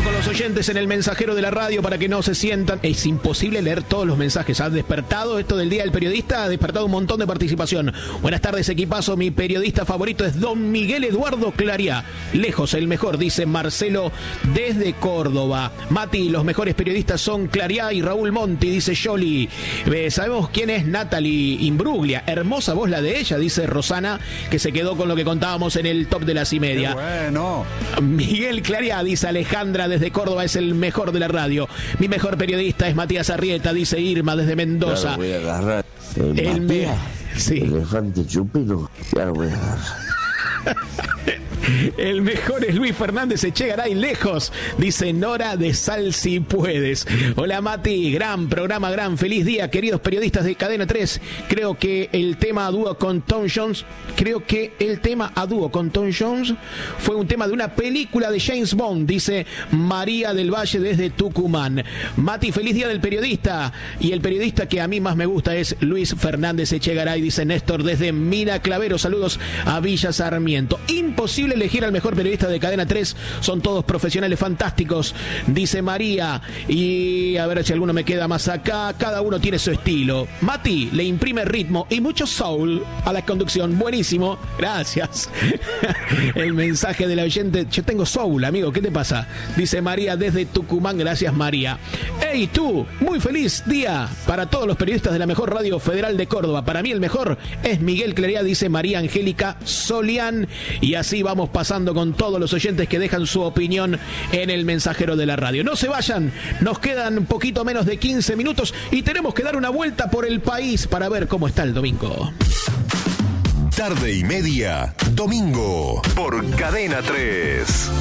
Bueno, con los oyentes en el mensajero de la radio para que no se sientan. Es imposible leer todos los mensajes. Ha despertado esto del Día del Periodista, ha despertado un montón de participación. Buenas tardes, equipazo. Mi periodista favorito es don Miguel Eduardo Clariá. Lejos el mejor, dice Marcelo desde Córdoba. Mati, los mejores periodistas son Clariá y Raúl Monti, dice Yoli. Sabemos quién es Natalie Imbruglia. Hermosa voz la de ella, dice Rosana, que se quedó con lo que contábamos en el top de las y media. Qué bueno. Miguel Clariá, dice Alejandra desde Córdoba, es el mejor de la radio. Mi mejor periodista es Matías Arrieta, dice Irma desde Mendoza. Claro, voy a agarrar Sí. elefante chupino, ya lo voy a agarrar. El mejor es Luis Fernández Echegaray, lejos, dice Nora de Sal si puedes. Hola Mati, gran programa, gran feliz día, queridos periodistas de Cadena 3. Creo que el tema a dúo con Tom Jones fue un tema de una película de James Bond, dice María del Valle desde Tucumán. Mati, feliz día del periodista. Y el periodista que a mí más me gusta es Luis Fernández Echegaray, dice Néstor desde Mina Clavero. Saludos a Villa Sarmiento. Imposible elegir al mejor periodista de Cadena 3, son todos profesionales fantásticos, dice María. Y a ver si alguno me queda más acá. Cada uno tiene su estilo. Mati le imprime ritmo y mucho soul a la conducción. Buenísimo, gracias. El mensaje del oyente: yo tengo soul, amigo, ¿qué te pasa? Dice María desde Tucumán. Gracias, María. Hey, tú, muy feliz día para todos los periodistas de la mejor radio federal de Córdoba. Para mí el mejor es Miguel Clariá, dice María Angélica Solián. Y así vamos pasando con todos los oyentes que dejan su opinión en el mensajero de la radio. No se vayan, nos quedan un poquito menos de 15 minutos y tenemos que dar una vuelta por el país para ver cómo está el domingo. Tarde y media, domingo, por Cadena 3.